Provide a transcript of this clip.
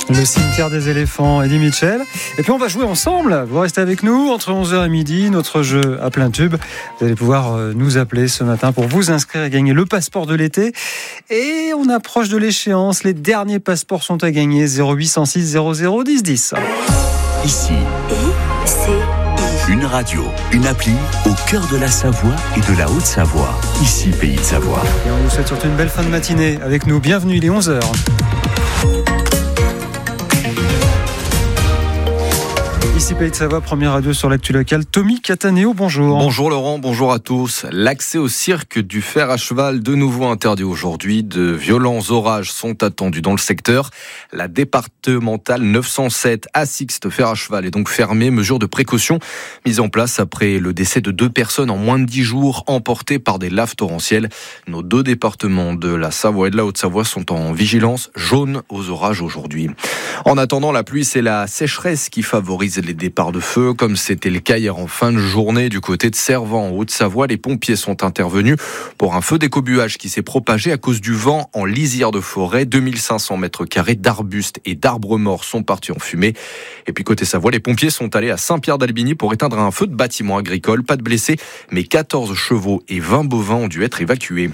Le cimetière des éléphants, Eddie Mitchell. Et puis on va jouer ensemble. Vous restez avec nous entre 11h et midi. Notre jeu à plein tube. Vous allez pouvoir nous appeler ce matin pour vous inscrire et gagner le passeport de l'été. Et on approche de l'échéance. Les derniers passeports sont à gagner. 0806 00 10 10. Ici, une radio, une appli au cœur de la Savoie et de la Haute-Savoie. Ici, Pays de Savoie. Et on vous souhaite surtout une belle fin de matinée avec nous. Bienvenue, il est 11h. Ici Pays de Savoie, première radio sur l'actu locale. Tommy Cataneo, bonjour. Bonjour Laurent, bonjour à tous. L'accès au cirque du fer à cheval, de nouveau interdit aujourd'hui. De violents orages sont attendus dans le secteur. La départementale 907 à Sixte fer à cheval est donc fermée. Mesure de précaution mise en place après le décès de 2 personnes en moins de 10 jours emportées par des laves torrentielles. Nos 2 départements de la Savoie et de la Haute-Savoie sont en vigilance jaune aux orages aujourd'hui. En attendant, la pluie, c'est la sécheresse qui favorise les départs de feu, comme c'était le cas hier en fin de journée du côté de Servan, en Haute-Savoie. Les pompiers sont intervenus pour un feu d'écobuage qui s'est propagé à cause du vent en lisière de forêt. 2500 mètres carrés d'arbustes et d'arbres morts sont partis en fumée. Et puis côté Savoie, les pompiers sont allés à Saint-Pierre-d'Albigny pour éteindre un feu de bâtiment agricole. Pas de blessés, mais 14 chevaux et 20 bovins ont dû être évacués.